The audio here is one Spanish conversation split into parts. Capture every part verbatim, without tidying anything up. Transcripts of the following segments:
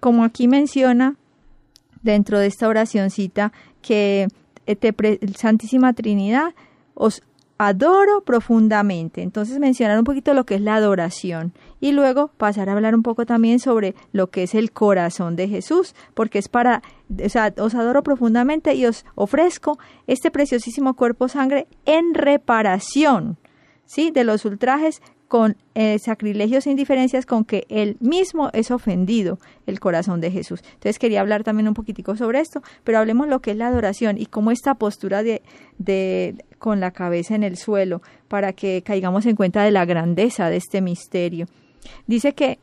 como aquí menciona dentro de esta oracioncita que te pre- Santísima Trinidad os adoro profundamente. Entonces mencionar un poquito lo que es la adoración y luego pasar a hablar un poco también sobre lo que es el corazón de Jesús, porque es para, o sea, os adoro profundamente y os ofrezco este preciosísimo cuerpo sangre en reparación, ¿sí?, de los ultrajes con eh, sacrilegios e indiferencias con que él mismo es ofendido, el corazón de Jesús. Entonces quería hablar también un poquitico sobre esto, pero hablemos lo que es la adoración y cómo esta postura de, de con la cabeza en el suelo, para que caigamos en cuenta de la grandeza de este misterio. Dice que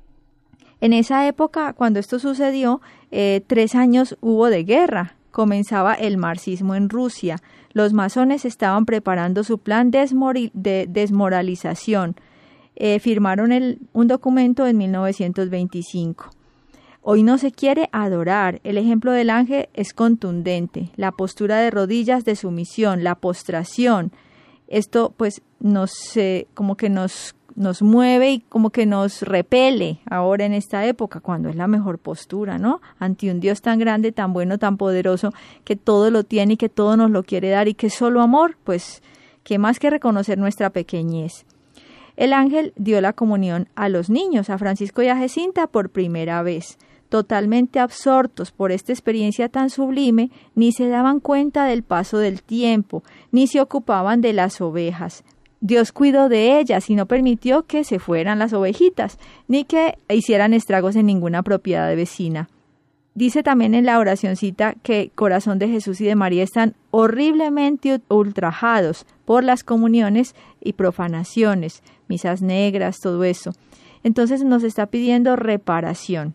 en esa época, cuando esto sucedió, eh, tres años hubo de guerra. Comenzaba el marxismo en Rusia. Los masones estaban preparando su plan desmori- de desmoralización. Eh, firmaron el, un documento en mil novecientos veinticinco. Hoy no se quiere adorar. El ejemplo del ángel es contundente. La postura de rodillas de sumisión, la postración. Esto pues nos, eh, como que nos nos mueve y como que nos repele ahora en esta época, cuando es la mejor postura, ¿no? Ante un Dios tan grande, tan bueno, tan poderoso, que todo lo tiene y que todo nos lo quiere dar y que es solo amor, pues, ¿qué más que reconocer nuestra pequeñez? El ángel dio la comunión a los niños, a Francisco y a Jacinta por primera vez. Totalmente absortos por esta experiencia tan sublime, ni se daban cuenta del paso del tiempo, ni se ocupaban de las ovejas. Dios cuidó de ellas y no permitió que se fueran las ovejitas, ni que hicieran estragos en ninguna propiedad vecina. Dice también en la oracioncita que el corazón de Jesús y de María están horriblemente ultrajados por las comuniones y profanaciones, misas negras, todo eso. Entonces nos está pidiendo reparación.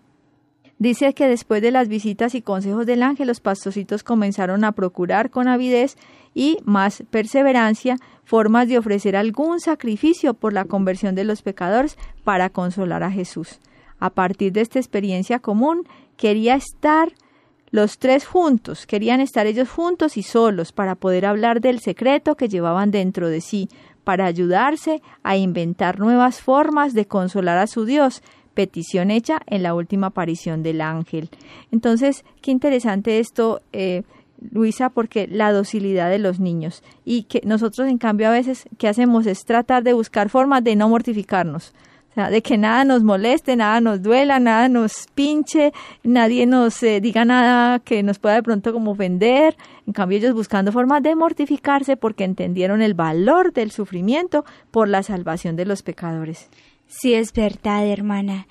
Dice que después de las visitas y consejos del ángel, los pastorcitos comenzaron a procurar con avidez y más perseverancia formas de ofrecer algún sacrificio por la conversión de los pecadores para consolar a Jesús. A partir de esta experiencia común, quería estar los tres juntos, querían estar ellos juntos y solos para poder hablar del secreto que llevaban dentro de sí, para ayudarse a inventar nuevas formas de consolar a su Dios, petición hecha en la última aparición del ángel. Entonces, qué interesante esto, eh, Luisa, porque la docilidad de los niños, y que nosotros en cambio a veces ¿qué hacemos? Es tratar de buscar formas de no mortificarnos, o sea, de que nada nos moleste, nada nos duela, nada nos pinche, nadie nos eh, diga nada que nos pueda de pronto como ofender. En cambio ellos buscando formas de mortificarse porque entendieron el valor del sufrimiento por la salvación de los pecadores. Sí, es verdad, hermana.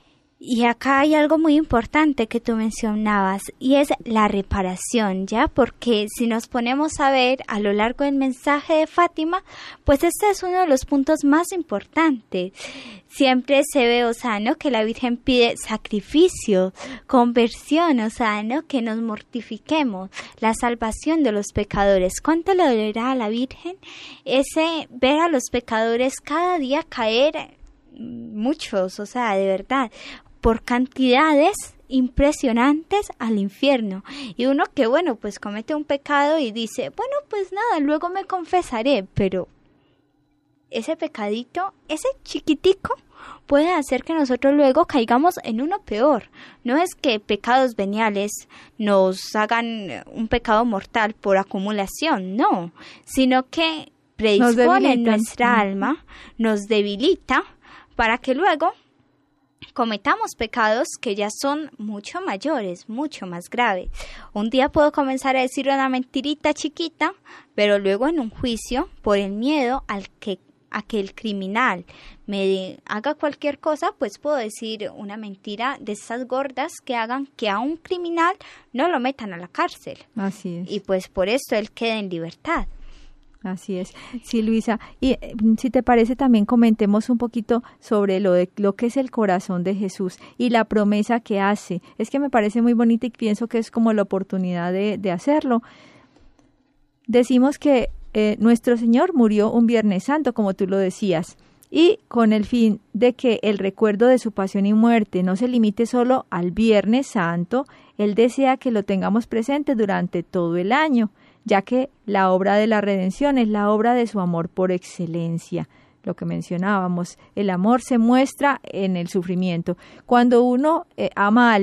Y acá hay algo muy importante que tú mencionabas, y es la reparación, ¿ya? Porque si nos ponemos a ver a lo largo del mensaje de Fátima, pues este es uno de los puntos más importantes. Siempre se ve, o sea, ¿no?, que la Virgen pide sacrificio, conversión, o sea, ¿no?, que nos mortifiquemos, la salvación de los pecadores. ¿Cuánto le dolerá a la Virgen ese ver a los pecadores cada día caer? Muchos, o sea, de verdad, por cantidades impresionantes al infierno. Y uno que, bueno, pues comete un pecado y dice, bueno, pues nada, luego me confesaré, pero ese pecadito, ese chiquitico, puede hacer que nosotros luego caigamos en uno peor. No es que pecados veniales nos hagan un pecado mortal por acumulación, no, sino que predispone nuestra alma, nos debilita, para que luego cometamos pecados que ya son mucho mayores, mucho más graves. Un día puedo comenzar a decir una mentirita chiquita, pero luego en un juicio, por el miedo al que, a que el criminal me de, haga cualquier cosa, pues puedo decir una mentira de esas gordas que hagan que a un criminal no lo metan a la cárcel. Así es. Y pues por eso él quede en libertad. Así es. Sí, Luisa, y eh, si te parece también comentemos un poquito sobre lo de lo que es el corazón de Jesús y la promesa que hace. Es que me parece muy bonita y pienso que es como la oportunidad de, de hacerlo. Decimos que eh, nuestro Señor murió un Viernes Santo, como tú lo decías, y con el fin de que el recuerdo de su pasión y muerte no se limite solo al Viernes Santo, Él desea que lo tengamos presente durante todo el año, ya que la obra de la redención es la obra de su amor por excelencia. Lo que mencionábamos, el amor se muestra en el sufrimiento. Cuando uno eh, ama a